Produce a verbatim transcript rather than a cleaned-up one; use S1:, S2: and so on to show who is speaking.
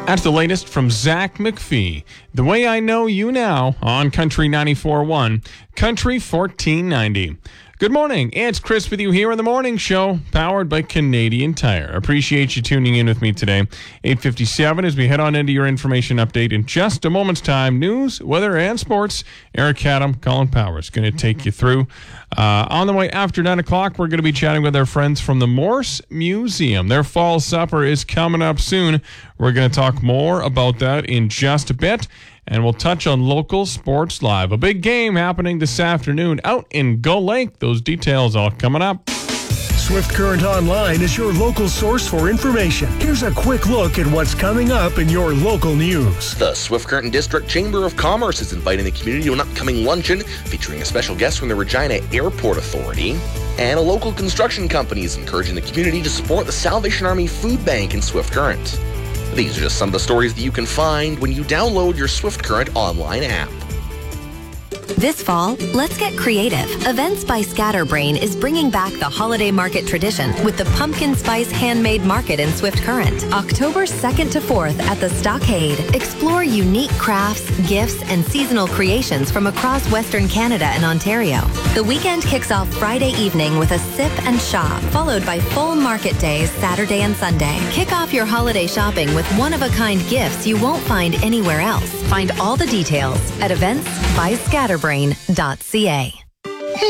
S1: That's the latest from Zach McPhee. The Way I Know You Now on Country ninety-four point one, Country fourteen ninety. Good morning. It's Chris with you here on the morning show, powered by Canadian Tire. Appreciate you tuning in with me today. eight fifty-seven as we head on into your information update. In just a moment's time, news, weather, and sports. Eric Adam, Colin Powers, going to take you through. Uh, on the way after nine o'clock, we're going to be chatting with our friends from the Morse Museum. Their fall supper is coming up soon. We're going to talk more about that in just a bit. And we'll touch on local sports live. A big game happening this afternoon out in Gull Lake. Those details all coming up.
S2: Swift Current Online is your local source for information. Here's a quick look at what's coming up in your local news.
S3: The Swift Current District Chamber of Commerce is inviting the community to an upcoming luncheon featuring a special guest from the Regina Airport Authority. And a local construction company is encouraging the community to support the Salvation Army Food Bank in Swift Current. These are just some of the stories that you can find when you download your Swift Current online app.
S4: This fall, let's get creative. Events by Scatterbrain is bringing back the holiday market tradition with the Pumpkin Spice Handmade Market in Swift Current. October second to fourth at the Stockade. Explore unique crafts, gifts, and seasonal creations from across Western Canada and Ontario. The weekend kicks off Friday evening with a sip and shop, followed by full market days Saturday and Sunday. Kick off your holiday shopping with one-of-a-kind gifts you won't find anywhere else. Find all the details at events by scatterbrain dot c a.